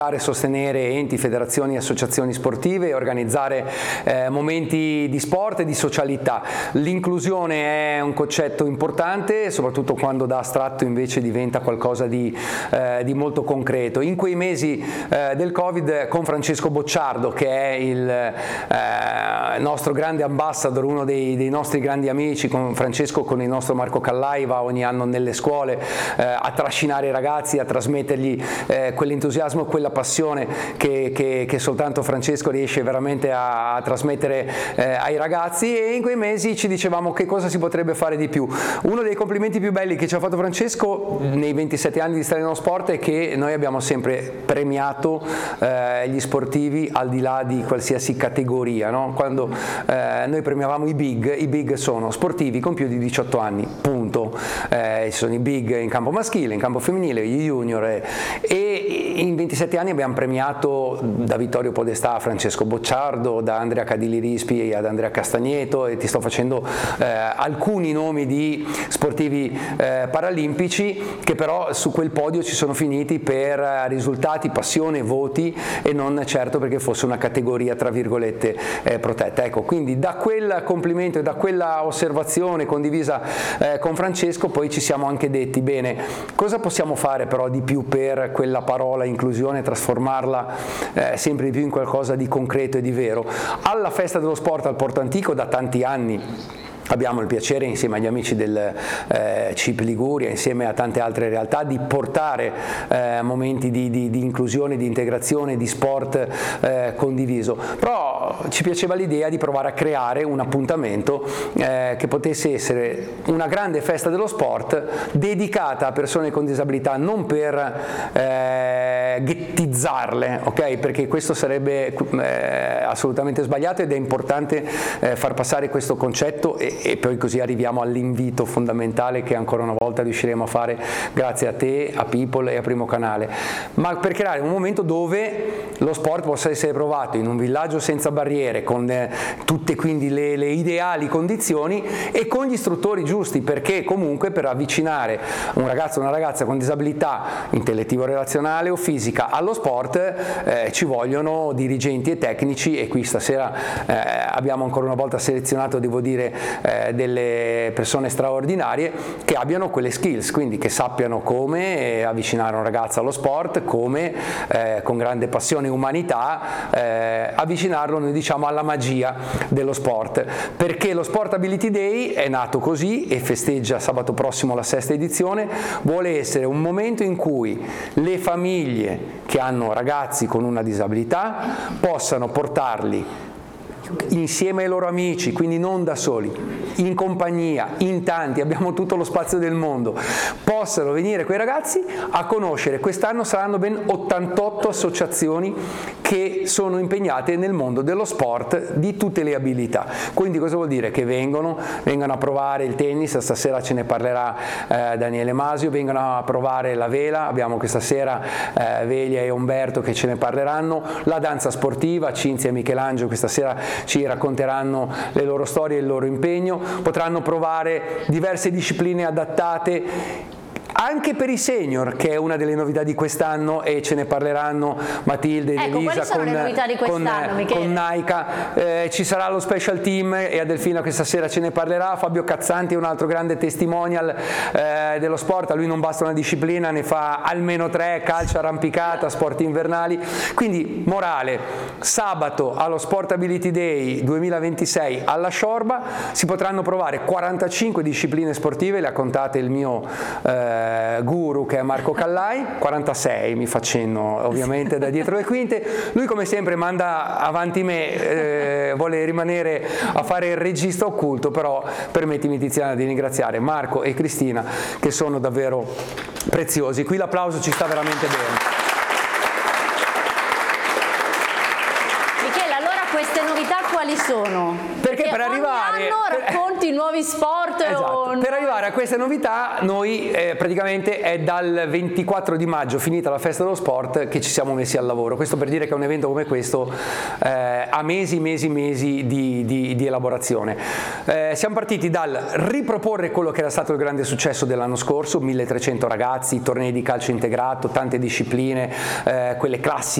sostenere enti, federazioni, associazioni sportive, organizzare momenti di sport e di socialità. L'inclusione è un concetto importante, soprattutto quando da astratto invece diventa qualcosa di molto concreto. In quei mesi del Covid, con Francesco Bocciardo, che è il nostro grande ambassador, uno dei nostri grandi amici, con Francesco, con il nostro Marco Callai, va ogni anno nelle scuole a trascinare i ragazzi, a trasmettergli quell'entusiasmo, quella passione che soltanto Francesco riesce veramente a trasmettere ai ragazzi, e in quei mesi ci dicevamo che cosa si potrebbe fare di più. Uno dei complimenti più belli che ci ha fatto Francesco nei 27 anni di stare nello sport è che noi abbiamo sempre premiato gli sportivi al di là di qualsiasi categoria, no? Quando noi premiavamo i big sono sportivi con più di 18 anni, punto. Ci sono i big in campo maschile, in campo femminile, gli junior, e in 27 anni abbiamo premiato da Vittorio Podestà a Francesco Bocciardo, da Andrea Cadili Rispi ad Andrea Castagneto, e ti sto facendo alcuni nomi di sportivi paralimpici che però su quel podio ci sono finiti per risultati, passione, voti, e non certo perché fosse una categoria tra virgolette protetta. Ecco, quindi da quel complimento e da quella osservazione condivisa con Francesco poi ci siamo anche detti: bene, cosa possiamo fare però di più per quella parola inclusione, trasformarla sempre di più in qualcosa di concreto e di vero. Alla Festa dello Sport al Porto Antico da tanti anni abbiamo il piacere, insieme agli amici del CIP Liguria, insieme a tante altre realtà, di portare momenti di inclusione, di integrazione, di sport condiviso. Però ci piaceva l'idea di provare a creare un appuntamento che potesse essere una grande festa dello sport dedicata a persone con disabilità, non per ghettizzarle, ok? Perché questo sarebbe assolutamente sbagliato, ed è importante far passare questo concetto, e poi così arriviamo all'invito fondamentale che ancora una volta riusciremo a fare grazie a te, a People e a Primo Canale, ma per creare un momento dove lo sport possa essere provato in un villaggio senza barriere, con tutte quindi le ideali condizioni e con gli istruttori giusti, perché comunque per avvicinare un ragazzo o una ragazza con disabilità intellettivo-relazionale o fisica allo sport ci vogliono dirigenti e tecnici, e qui stasera abbiamo ancora una volta selezionato, devo dire, delle persone straordinarie che abbiano quelle skills, quindi che sappiano come avvicinare un ragazzo allo sport, come con grande passione e umanità avvicinarlo, noi diciamo, alla magia dello sport, perché lo Sport Ability Day è nato così e festeggia sabato prossimo la 6ª edizione. Vuole essere un momento in cui le famiglie che hanno ragazzi con una disabilità possano portarli insieme ai loro amici, quindi non da soli, in compagnia, in tanti, abbiamo tutto lo spazio del mondo, possano venire quei ragazzi a conoscere. Quest'anno saranno ben 88 associazioni che sono impegnate nel mondo dello sport di tutte le abilità. Quindi cosa vuol dire? Che vengano a provare il tennis, stasera ce ne parlerà Daniele Masio, vengono a provare la vela, abbiamo questa sera Velia e Umberto che ce ne parleranno, la danza sportiva, Cinzia e Michelangelo questa sera ci racconteranno le loro storie e il loro impegno, potranno provare diverse discipline adattate anche per i senior, che è una delle novità di quest'anno, e ce ne parleranno Matilde ed Elisa con Naika. Ci sarà lo special team e Adelfina questa sera ce ne parlerà. Fabio Cazzanti è un altro grande testimonial dello sport, a lui non basta una disciplina, ne fa almeno 3: calcio, arrampicata, sport invernali. Quindi morale, sabato allo Sport Ability Day 2026 alla Sciorba si potranno provare 45 discipline sportive, le ha contate il mio guru che è Marco Callai, 46 mi facendo ovviamente da dietro le quinte. Lui come sempre manda avanti me, vuole rimanere a fare il regista occulto, però permettimi, Tiziana, di ringraziare Marco e Cristina che sono davvero preziosi. Qui l'applauso ci sta veramente bene. Queste novità quali quali sono? Perché per arrivare... ogni anno racconti nuovi sport. Esatto. Per arrivare a queste novità noi praticamente è dal 24 di maggio, finita la festa dello sport, che ci siamo messi al lavoro. Questo per dire che un evento come questo ha mesi di elaborazione. Siamo partiti dal riproporre quello che era stato il grande successo dell'anno scorso, 1300 ragazzi, tornei di calcio integrato, tante discipline, quelle classiche